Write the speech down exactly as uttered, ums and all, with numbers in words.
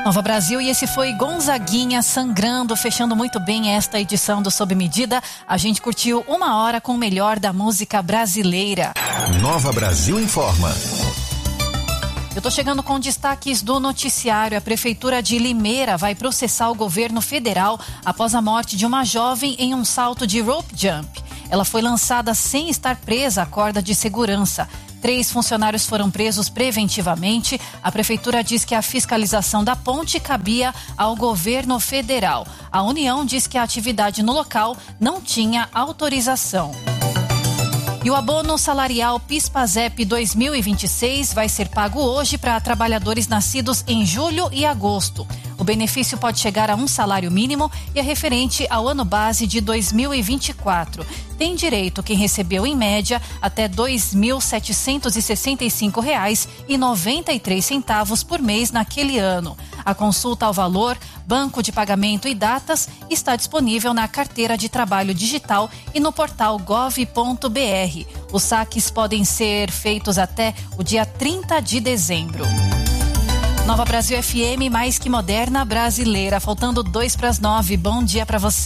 Nova Brasil, e esse foi Gonzaguinha sangrando, fechando muito bem esta edição do Sob Medida. A gente curtiu uma hora com o melhor da música brasileira. Nova Brasil informa. Eu tô chegando com destaques do noticiário. A Prefeitura de Limeira vai processar o governo federal após a morte de uma jovem em um salto de rope jump. Ela foi lançada sem estar presa à corda de segurança. Três funcionários foram presos preventivamente. A Prefeitura diz que a fiscalização da ponte cabia ao governo federal. A União diz que a atividade no local não tinha autorização. E o abono salarial PIS/PASEP dois mil e vinte e seis vai ser pago hoje para trabalhadores nascidos em julho e agosto. O benefício pode chegar a um salário mínimo e é referente ao ano base de dois mil e vinte e quatro. Tem direito quem recebeu em média até dois mil setecentos e sessenta e cinco reais e noventa e três centavos por mês naquele ano. A consulta ao valor, banco de pagamento e datas está disponível na carteira de trabalho digital e no portal gov ponto br. Os saques podem ser feitos até o dia trinta de dezembro. Nova Brasil F M, mais que moderna brasileira. Faltando dois para as nove. Bom dia para você.